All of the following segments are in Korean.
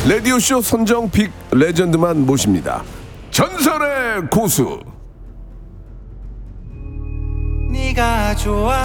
라디오쇼 선정 빅 레전드만 모십니다. 전설의 고수. 네가 좋아.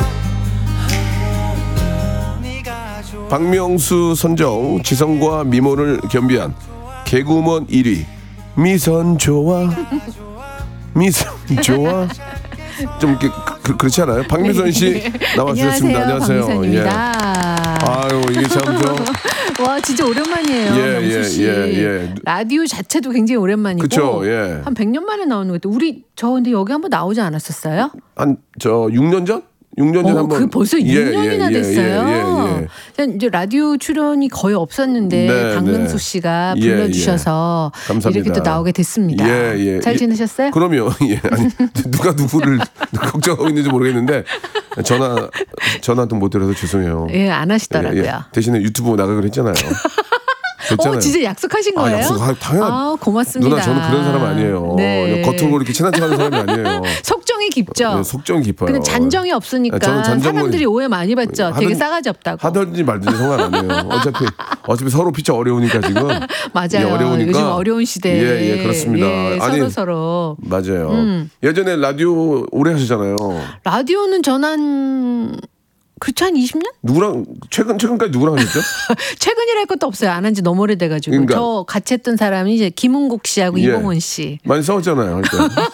박명수 선정 지성과 미모를 겸비한 개그우먼 1위 미선 좋아. 미선 좋아. 좀 이렇게 그렇지 않아요? 박미선 씨 나와주셨습니다. 안녕하세요. 박미선입니다. 아유 이게 참 좀. 와 진짜 오랜만이에요. 명수 씨. 라디오 자체도 굉장히 오랜만이고. 그쵸, 예. 한 100년 만에 나오는 것 같아요. 우리 저 근데 여기 한번 나오지 않았었어요? 한 6년 전? 6년 전에 한번. 그 벌써 6년이나 됐어요. 이제 라디오 출연이 거의 없었는데 네, 박명수 씨가 불러주셔서 감사합니다. 이렇게 또 나오게 됐습니다. 잘 지내셨어요? 그럼요. 아니 누가 누구를 걱정하고 있는지 모르겠는데 전화도 못 드려서 죄송해요. 안 하시더라고요. 대신에 유튜브 나가기로 했잖아요. 됐잖아요. 진짜 약속하신 거예요? 당연. 고맙습니다. 누나 저는 그런 사람 아니에요. 네. 겉으로 이렇게 친한 척하는 사람이 아니에요. 속정이 깊죠. 네, 속정이 깊어요. 근데 잔정이 없으니까 사람들이 오해 많이 받죠. 되게 싸가지 없다고. 하든지 말든지 상관 안 해요. 어차피 서로 피차 어려우니까 지금. 맞아요. 어려우니까. 요즘 어려운 시대에. 그렇습니다. 서로. 맞아요. 예전에 라디오 오래 하셨잖아요. 라디오는 전한 그렇죠, 한 20년? 누구랑 최근까지 누구랑 하셨죠? 최근이라 할 것도 없어요. 안 한 지 너무 오래돼가지고. 그러니까. 저 같이 했던 사람이 이제 김은국 씨하고 이봉원 씨. 많이 싸웠잖아요. 할 때.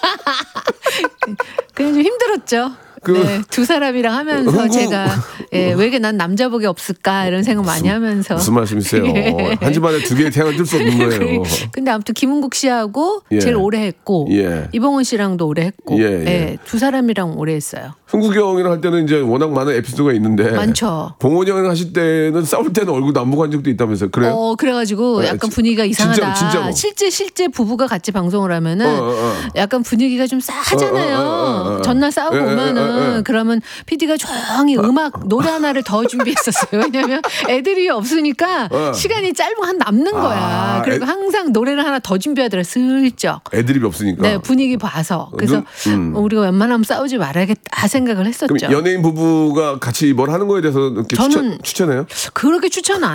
그냥 좀 힘들었죠. 두 사람이랑 하면서 제가 왜 이렇게 난 남자복이 없을까 이런 생각 많이 하면서. 무슨 말씀이세요? 한 집안에 두 개의 태양을 뜰 수 없는 거예요. 근데 아무튼 김은국 씨하고 제일 오래 했고 이봉원 씨랑도 오래 했고 두 사람이랑 오래 했어요. 흥국이 형이랑 할 때는 이제 워낙 많은 에피소드가 있는데 많죠. 봉원이 형이랑 하실 때는 싸울 때는 얼굴 남북한 적도 있다면서요? 그래요? 그래가지고 약간 분위기가 이상하다. 진짜로. 실제 부부가 같이 방송을 하면은 약간 분위기가 좀 싸하잖아요. 전날 싸우고 오면은 그러면 PD가 조용히 노래 하나를 더 준비했었어요. 왜냐면 애들이 없으니까 시간이 짧고 한 남는 거야. 그리고 항상 노래를 하나 더 준비하더라. 슬쩍. 애드립이 없으니까. 네, 분위기 봐서. 그래서 우리가 웬만하면 싸우지 말아야겠다 생각을 했었죠. 그럼 연예인 부부가 같이 뭘 하는 거에 대해서 이렇게 저는 추천해요? 그렇게 추천은 안